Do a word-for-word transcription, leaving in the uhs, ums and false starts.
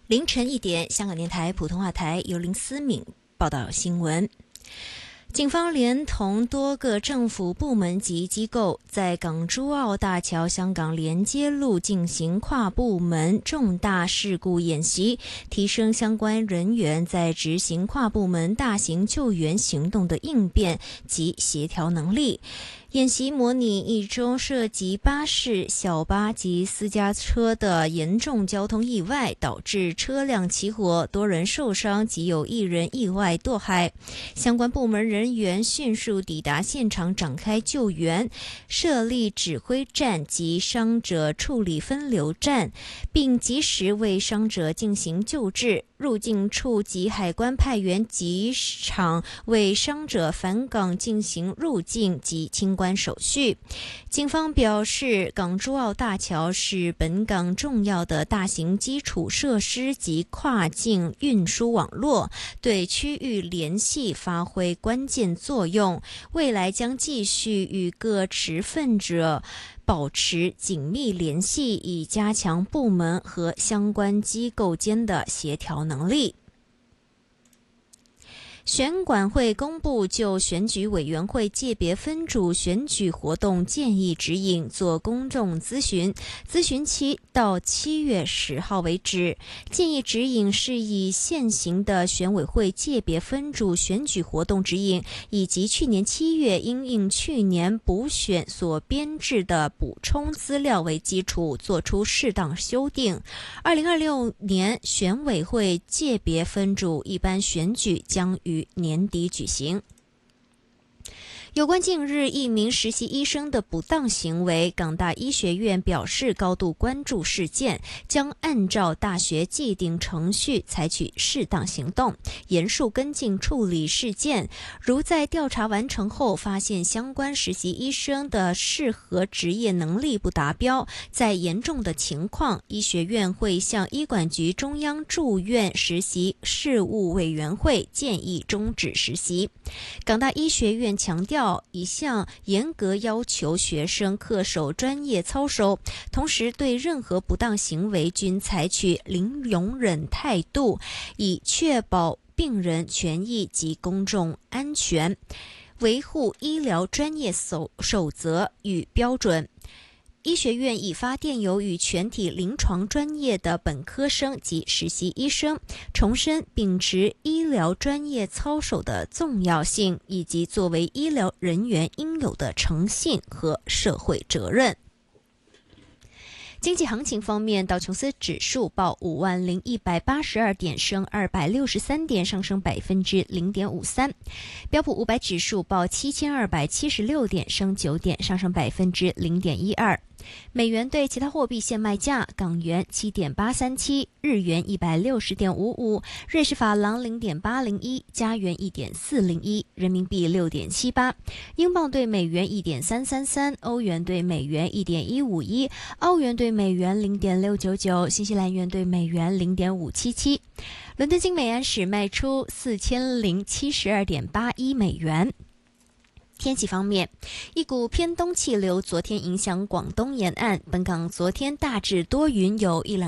凌晨一点，香港电台普通话台由林思敏报道新闻。警方连同多个政府部门及机构，在港珠澳大桥香港连接路进行跨部门重大事故演习，提升相关人员在执行跨部门大型救援行动的应变及协调能力。演习模拟一宗涉及巴士、小巴及私家车的严重交通意外，导致车辆起火，多人受伤及有一人意外堕海。相关部门人员迅速抵达现场展开救援，设立指挥站及伤者处理分流站，并及时为伤者进行救治。入境处及海关派员及场为伤者返港进行入境及清关手续。警方表示，港珠澳大桥是本港重要的大型基础设施及跨境运输网络，对区域联系发挥关键作用，未来将继续与各持份者保持紧密联系，以加强部门和相关机构间的协调能力。选管会公布就选举委员会界别分组选举活动建议指引做公众咨询，咨询期到七月十号为止。建议指引是以现行的选委会界别分组选举活动指引，以及去年七月因应去年补选所编制的补充资料为基础，做出适当修订。二零二六年选委会界别分组一般选举将于年底举行。有关近日一名实习医生的不当行为，港大医学院表示高度关注事件，将按照大学既定程序采取适当行动，严肃跟进处理事件。如在调查完成后发现相关实习医生的适合职业能力不达标，在严重的情况，医学院会向医管局中央住院实习事务委员会建议终止实习。港大医学院强调，一向严格要求学生恪守专业操守，同时对任何不当行为均采取零容忍态度，以确保病人权益及公众安全，维护医疗专业守守则与标准。医学院已发电邮与全体临床专业的本科生及实习医生，重申秉持医疗专业操守的重要性，以及作为医疗人员应有的诚信和社会责任。经济行情方面，道琼斯指数报五万零一百八十二点，升二百六十三点，上升百分之零点五三。标普五百指数报七千二百七十六点，升九点，上升百分之零点一二。美元对其他货币现卖价：港元七点八三七，日元一百六十点五五，瑞士法郎零点八零一，加元一点四零一，人民币六点七八，英镑对美元一点三三三，欧元对美元一点一五一，澳元对美元零点六九九，新西兰元对美元零点五七七。伦敦金每安士卖出四千零七十二点八一美元。天气方面，一股偏东气流昨天影响广东沿岸，本港昨天大致多云，有一两